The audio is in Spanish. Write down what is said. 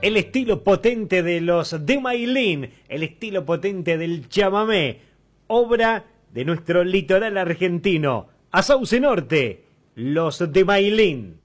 el estilo potente de los de Mailín, el estilo potente del chamamé, obra de nuestro litoral argentino, a Sauce Norte, los de Mailín.